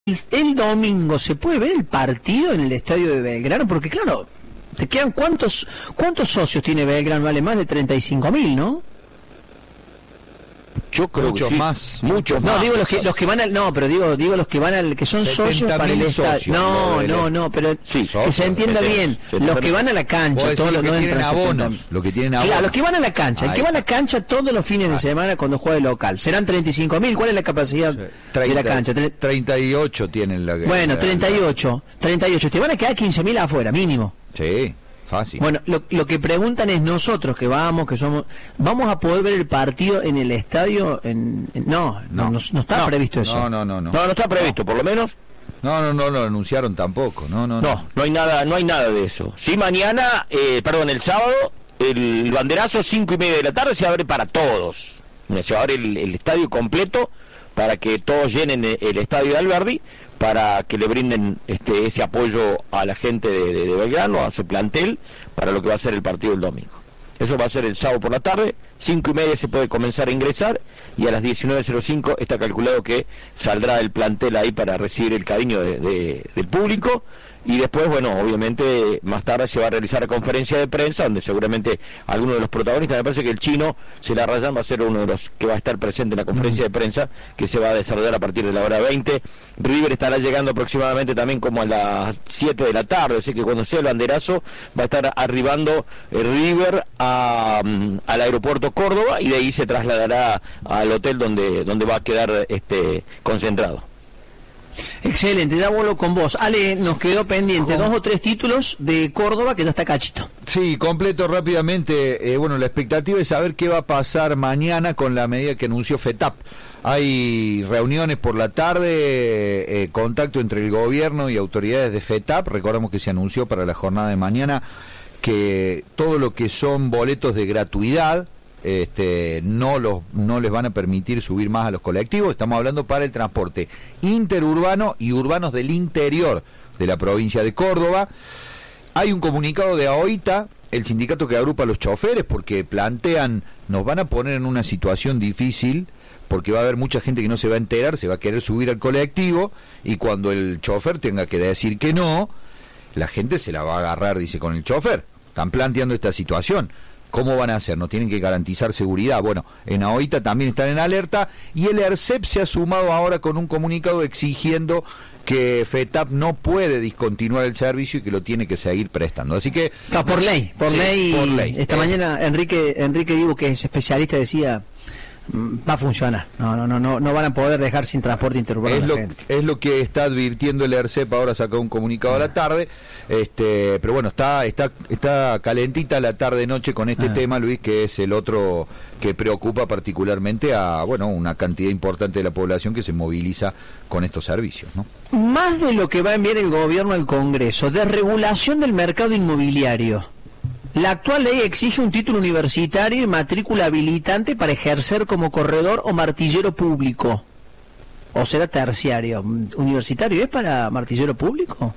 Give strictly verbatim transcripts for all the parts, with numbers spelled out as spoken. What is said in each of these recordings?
el domingo se puede ver el partido en el estadio de Belgrano, porque claro, te quedan cuántos cuántos socios tiene Belgrano, vale más de treinta y cinco mil, ¿no? Yo creo muchos que sí. más, muchos no, más. digo los que los que van al no, pero digo digo los que van al que son socios para el estadio. No, no, no, pero sí, que socios, se entienda setenta, bien, setenta. los que van a la cancha, todos los que no tienen entran abonos, lo que tienen abonos. Claro, los que van a la cancha, el Ahí. que va a la cancha todos los fines de semana cuando juega el local. Serán treinta y cinco mil, ¿cuál es la capacidad de la cancha? Tre- treinta y ocho tienen la Bueno, la- treinta y ocho, treinta y ocho, te van a quedar quince mil afuera, mínimo. Sí, fácil. Bueno, lo, lo que preguntan es nosotros que vamos, que somos, ¿vamos a poder ver el partido en el estadio? En, en- no, no, no, no está No, previsto eso. No, no, no, no. No, no está previsto, por lo menos. No, no, no lo anunciaron tampoco. No, no, no. No, no hay nada, no hay nada de eso. Sí, mañana, eh, perdón, el sábado, el banderazo cinco y media de la tarde se abre para todos. Se abre el, el estadio completo para que todos llenen el, el estadio de Alberdi, para que le brinden este ese apoyo a la gente de, de, de Belgrano, a su plantel, para lo que va a ser el partido del domingo. Eso va a ser el sábado por la tarde, cinco y media se puede comenzar a ingresar, y a las diecinueve cero cinco está calculado que saldrá el plantel ahí para recibir el cariño de, de, del público, y después, bueno, obviamente más tarde se va a realizar la conferencia de prensa, donde seguramente alguno de los protagonistas, me parece que el chino, se la rayan, va a ser uno de los que va a estar presente en la conferencia de prensa, que se va a desarrollar a partir de la hora veinte. River estará llegando aproximadamente también como a las siete de la tarde, así que cuando sea el banderazo va a estar arribando el River a, um, al aeropuerto Córdoba, y de ahí se trasladará al hotel donde, donde va a quedar este concentrado. Excelente, ya vuelo con vos. Ale, nos quedó pendiente dos o tres títulos de Córdoba que ya está cachito. Sí, completo rápidamente. Eh, bueno, la expectativa es saber qué va a pasar mañana con la medida que anunció FETAP. Hay reuniones por la tarde, eh, contacto entre el gobierno y autoridades de FETAP. Recordemos que se anunció para la jornada de mañana que todo lo que son boletos de gratuidad, Este, no los no les van a permitir subir más a los colectivos. Estamos hablando para el transporte interurbano y urbanos del interior de la provincia de Córdoba. Hay un comunicado de AOITA, el sindicato que agrupa a los choferes, porque plantean, nos van a poner en una situación difícil, porque va a haber mucha gente que no se va a enterar, se va a querer subir al colectivo, y cuando el chofer tenga que decir que no, la gente se la va a agarrar, dice, con el chofer. Están planteando esta situación. ¿Cómo van a hacer? ¿No tienen que garantizar seguridad? Bueno, en AOITA también están en alerta, y el ERCEP se ha sumado ahora con un comunicado exigiendo que FETAP no puede discontinuar el servicio y que lo tiene que seguir prestando. Así que... No, por ley, por, sí, ley, por ley. Esta Eh, mañana Enrique Enrique Dibu, que es especialista, decía, mm, va a funcionar. No, no, no, no, no van a poder dejar sin transporte interurbano Es a la lo, gente. es lo que está advirtiendo el ERCEP, ahora sacó un comunicado a la tarde, este, pero bueno, está está está calentita la tarde-noche con este Ah. tema, Luis, que es el otro que preocupa particularmente a, bueno, una cantidad importante de la población que se moviliza con estos servicios, ¿no? Más de lo que va a enviar el gobierno al Congreso, desregulación del mercado inmobiliario. La actual ley exige un título universitario y matrícula habilitante para ejercer como corredor o martillero público. ¿O será terciario? ¿Universitario es para martillero público?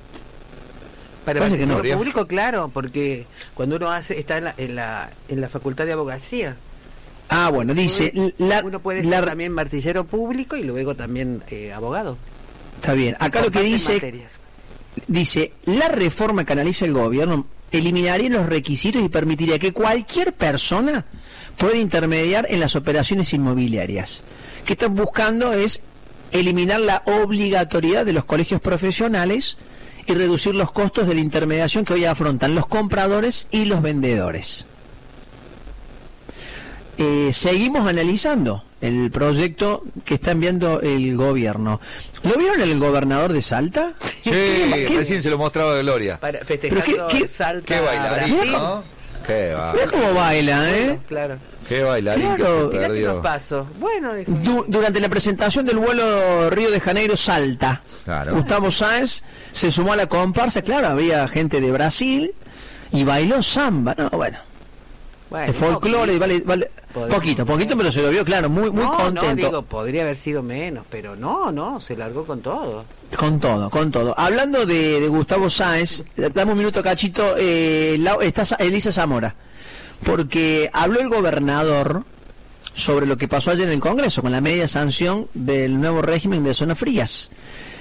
Para Parece que no. el público, claro, porque cuando uno hace está en la, en la, en la facultad de abogacía. Ah, bueno, dice... La, uno puede la- ser también martillero público y luego también eh, abogado. Está bien. Acá lo que Comparten dice... materias. Dice, la reforma que analiza el gobierno eliminaría los requisitos y permitiría que cualquier persona pueda intermediar en las operaciones inmobiliarias. Que están buscando es eliminar la obligatoriedad de los colegios profesionales y reducir los costos de la intermediación que hoy afrontan los compradores y los vendedores. Eh, seguimos analizando el proyecto que está enviando el gobierno. ¿Lo vieron el gobernador de Salta? Sí, ¿Qué- qué- recién se lo mostraba Gloria. Para festejando qué- qué- Salta, Qué bailarín, Brasil. ¿no? Qué va- Mirá cómo baila, ¿eh? Claro. qué bailarín Claro. que se Mirá que perdió. nos pasó. Bueno, dijo. Du- durante la presentación del vuelo Río de Janeiro Salta, Claro. Gustavo Sáenz se sumó a la comparsa. Claro, había gente de Brasil y bailó samba. No, bueno, Bueno, de folclore, no, vale, vale, Podría- poquito, poquito, pero se lo vio, claro, muy, muy no, contento. no, digo, podría haber sido menos, pero no, no, se largó con todo. Con todo, con todo. Hablando de, de Gustavo Sáenz, dame un minuto, Cachito, eh, la- está Sa- Elisa Zamora, porque habló el gobernador sobre lo que pasó ayer en el Congreso con la media sanción del nuevo régimen de zonas frías.